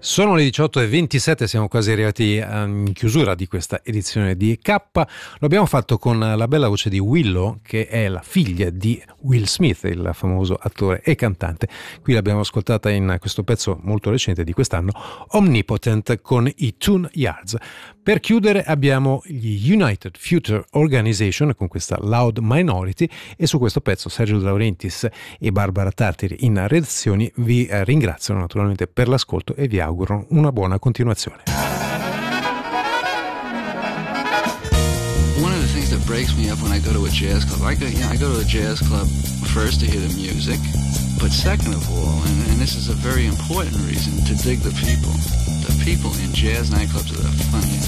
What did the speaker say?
Sono le 18:27, siamo quasi arrivati in chiusura di questa edizione di K. Lo abbiamo fatto con la bella voce di Willow, che è la figlia di Will Smith, il famoso attore e cantante. Qui l'abbiamo ascoltata in questo pezzo molto recente di quest'anno, Omnipotent, con i Tune Yards. Per chiudere abbiamo gli United Future Organization con questa Loud Minority, e su questo pezzo Sergio De Laurentiis e Barbara Tartari in redazioni vi ringraziano naturalmente per l'ascolto e vi auguro una buona continuazione. One of the things that breaks me up when I go to a jazz club, I go to a jazz club first to hear the music, but second of all, and this is a very important reason, to dig the people. The people in jazz nightclubs are the funniest.